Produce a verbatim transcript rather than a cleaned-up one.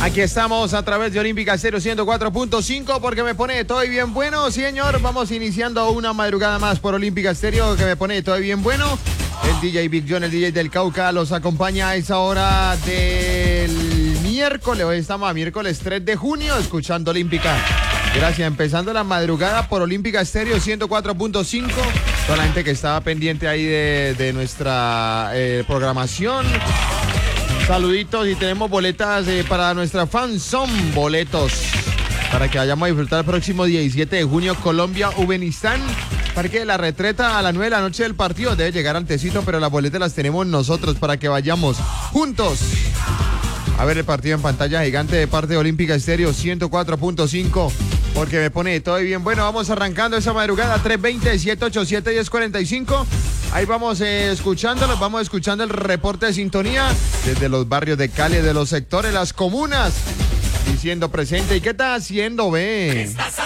Aquí estamos a través de Olímpica Estéreo ciento cuatro punto cinco porque me pone todo y bien bueno, señor. Vamos iniciando una madrugada más por Olímpica Estéreo que me pone todo y bien bueno. El D J Big John, el D J del Cauca, los acompaña a esa hora del miércoles. Hoy estamos a miércoles tres de junio escuchando Olímpica. Gracias, empezando la madrugada por Olímpica Estéreo ciento cuatro punto cinco. Toda la gente que estaba pendiente ahí de, de nuestra eh, programación. Saluditos y tenemos boletas eh, para nuestra fan. Son boletos para que vayamos a disfrutar el próximo diecisiete de junio Colombia-Uzbekistán. Parque de la Retreta a las nueve de la noche del partido. Debe llegar antesito, pero las boletas las tenemos nosotros para que vayamos juntos a ver el partido en pantalla gigante de parte de Olímpica Estéreo ciento cuatro punto cinco. Porque me pone todo bien. Bueno, vamos arrancando esa madrugada. tres veinte, siete ochenta y siete, diez cuarenta y cinco. Ahí vamos eh, escuchándolos, vamos escuchando el reporte de sintonía desde los barrios de Cali, de los sectores, las comunas, diciendo presente. ¿Y qué estás haciendo, ve? ¿Qué estás